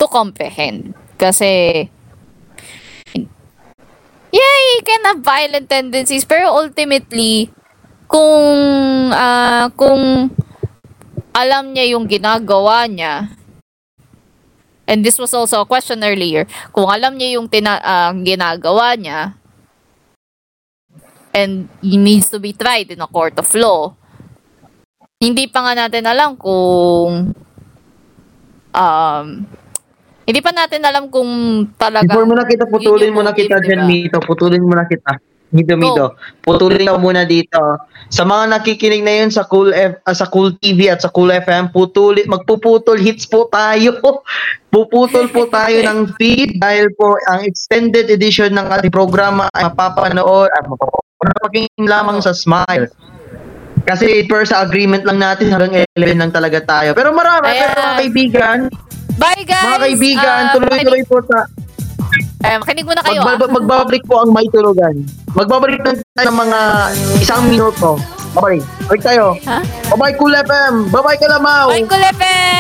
to comprehend. Kasi, yeah, he can have violent tendencies, pero ultimately, kung alam niya yung ginagawa niya, and this was also a question earlier, kung alam niya yung ginagawa niya, and he needs to be tried in a court of law, hindi pa nga natin alam kung hindi pa natin alam kung talaga. Before mo na kita, putulin mo na kita dyan, Mito. Putulin mo na kita. Mito. Putulin ka muna dito. Sa mga nakikinig na yun sa Cool TV at sa Cool FM, magpuputol hits po tayo. Puputol po tayo ng feed dahil po ang extended edition ng ating programa ay mapapanood at mapapakinggan lamang sa Smile. Kasi per sa agreement lang natin hanggang 11 lang talaga tayo. Pero marami mga kaibigan. Bye guys! Mga kaibigan, tuloy-tuloy po sa... makinig muna kayo. Magbabalik po ang May Tulugan. Magbabalik lang tayo ng mga 1 minuto. Bye-bye. Balik tayo. Bye-bye Cool FM. Bye-bye Kalamaw. Bye Cool FM.